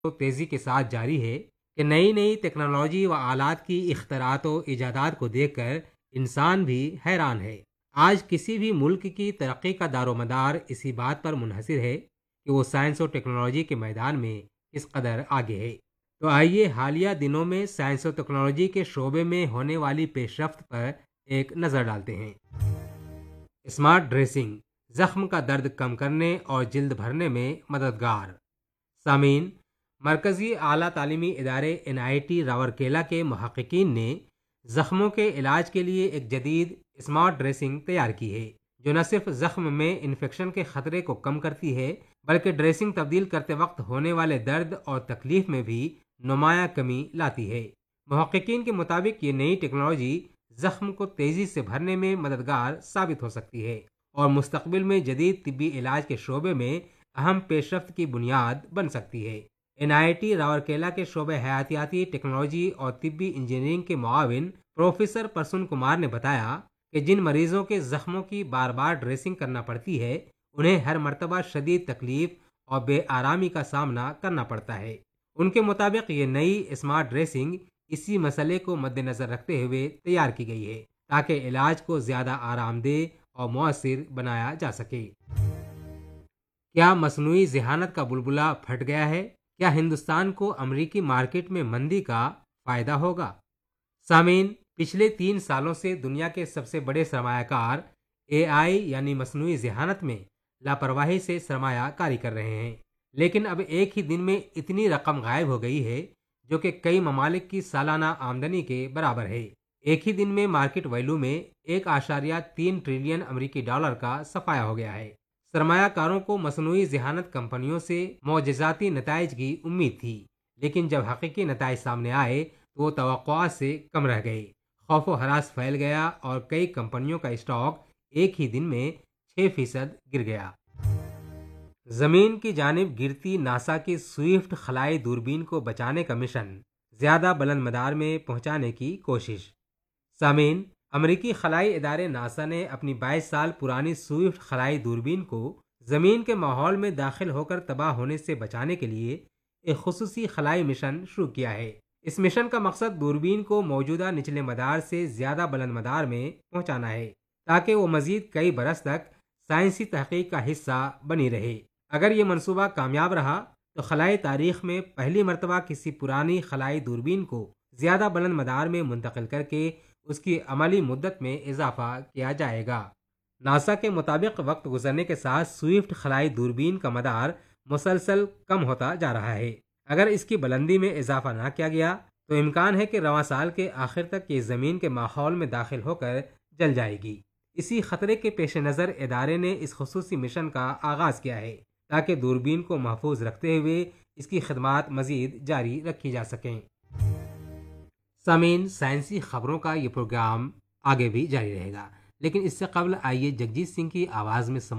تو تیزی کے ساتھ جاری ہے کہ نئی نئی ٹیکنالوجی و آلات کی اختراعات و ایجادات کو دیکھ کر انسان بھی حیران ہے۔ آج کسی بھی ملک کی ترقی کا دار و مدار اسی بات پر منحصر ہے کہ وہ سائنس و ٹیکنالوجی کے میدان میں کس قدر آگے ہے۔ تو آئیے حالیہ دنوں میں سائنس و ٹیکنالوجی کے شعبے میں ہونے والی پیش رفت پر ایک نظر ڈالتے ہیں۔ اسمارٹ ڈریسنگ زخم کا درد کم کرنے اور جلد بھرنے میں مددگار۔ سامعین، مرکزی اعلیٰ تعلیمی ادارے NIT راورکیلا کے محققین نے زخموں کے علاج کے لیے ایک جدید اسمارٹ ڈریسنگ تیار کی ہے جو نہ صرف زخم میں انفیکشن کے خطرے کو کم کرتی ہے بلکہ ڈریسنگ تبدیل کرتے وقت ہونے والے درد اور تکلیف میں بھی نمایاں کمی لاتی ہے۔ محققین کے مطابق یہ نئی ٹیکنالوجی زخم کو تیزی سے بھرنے میں مددگار ثابت ہو سکتی ہے اور مستقبل میں جدید طبی علاج کے شعبے میں اہم پیش رفت کی بنیاد بن سکتی ہے۔ NIT راورکیلا کے شعبہ حیاتیاتی ٹیکنالوجی اور طبی انجینئرنگ کے معاون پروفیسر پرسون کمار نے بتایا کہ جن مریضوں کے زخموں کی بار بار ڈریسنگ کرنا پڑتی ہے انہیں ہر مرتبہ شدید تکلیف اور بے آرامی کا سامنا کرنا پڑتا ہے۔ ان کے مطابق یہ نئی اسمارٹ ڈریسنگ اسی مسئلے کو مد نظر رکھتے ہوئے تیار کی گئی ہے تاکہ علاج کو زیادہ آرام دہ اور مؤثر بنایا جا سکے۔ کیا مصنوعی ذہانت کا بلبلہ پھٹ گیا ہے؟ کیا ہندوستان کو امریکی مارکیٹ میں مندی کا فائدہ ہوگا؟ سامعین، پچھلے 3 سالوں سے دنیا کے سب سے بڑے سرمایہ کار AI یعنی مصنوعی ذہانت میں لاپرواہی سے سرمایہ کاری کر رہے ہیں، لیکن اب ایک ہی دن میں اتنی رقم غائب ہو گئی ہے جو کہ کئی ممالک کی سالانہ آمدنی کے برابر ہے۔ ایک ہی دن میں مارکیٹ ویلیو میں 1.3 ٹریلین امریکی ڈالر کا صفایا ہو گیا ہے۔ سرمایہ کاروں کو مصنوعی ذہانت کمپنیوں سے معجزاتی نتائج کی امید تھی، لیکن جب حقیقی نتائج سامنے آئے تو وہ توقعات سے کم رہ گئے۔ خوف و ہراس پھیل گیا اور کئی کمپنیوں کا اسٹاک ایک ہی دن میں 6% گر گیا۔ زمین کی جانب گرتی ناسا کی سوئفٹ خلائی دوربین کو بچانے کا مشن زیادہ بلند مدار میں پہنچانے کی کوشش۔ سامعین، امریکی خلائی ادارے ناسا نے اپنی 22 سال پرانی سوئفٹ خلائی دوربین کو زمین کے ماحول میں داخل ہو کر تباہ ہونے سے بچانے کے لیے ایک خصوصی خلائی مشن شروع کیا ہے۔ اس مشن کا مقصد دوربین کو موجودہ نچلے مدار سے زیادہ بلند مدار میں پہنچانا ہے تاکہ وہ مزید کئی برس تک سائنسی تحقیق کا حصہ بنی رہے۔ اگر یہ منصوبہ کامیاب رہا تو خلائی تاریخ میں پہلی مرتبہ کسی پرانی خلائی دوربین کو زیادہ بلند مدار میں منتقل کر کے اس کی عملی مدت میں اضافہ کیا جائے گا۔ ناسا کے مطابق وقت گزرنے کے ساتھ سوئفٹ خلائی دوربین کا مدار مسلسل کم ہوتا جا رہا ہے۔ اگر اس کی بلندی میں اضافہ نہ کیا گیا تو امکان ہے کہ رواں سال کے آخر تک یہ زمین کے ماحول میں داخل ہو کر جل جائے گی۔ اسی خطرے کے پیش نظر ادارے نے اس خصوصی مشن کا آغاز کیا ہے تاکہ دوربین کو محفوظ رکھتے ہوئے اس کی خدمات مزید جاری رکھی جا سکیں۔ سامعین، سائنسی خبروں کا یہ پروگرام آگے بھی جاری رہے گا، لیکن اس سے قبل آئیے جگجیت سنگھ کی آواز میں